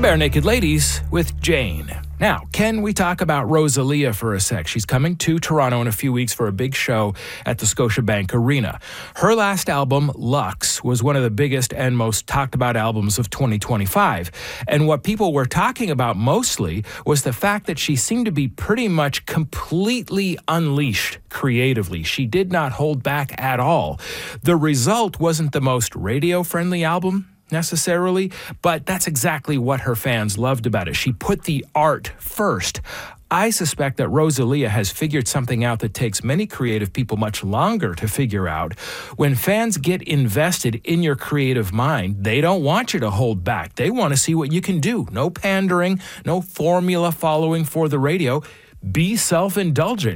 Bare Naked Ladies with Jane. Now, can we talk about Rosalia for a sec? She's coming to Toronto in a few weeks for a big show at the Scotiabank Arena. Her last album, Lux, was one of the biggest and most talked about albums of 2025. And what people were talking about mostly was the fact that she seemed to be pretty much completely unleashed creatively. She did not hold back at all. The result wasn't the most radio-friendly album necessarily, but that's exactly what her fans loved about it. She put the art first. I suspect that Rosalia has figured something out that takes many creative people much longer to figure out. When fans get invested in your creative mind, they don't want you to hold back. They want to see what you can do. No pandering, no formula following for the radio. Be self-indulgent.